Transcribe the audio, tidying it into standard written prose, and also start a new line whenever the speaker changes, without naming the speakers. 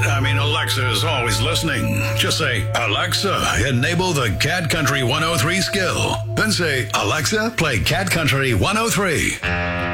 Alexa is always listening. Just say, Alexa, enable the Cat Country 103 skill. Then say, Alexa, play Cat Country 103.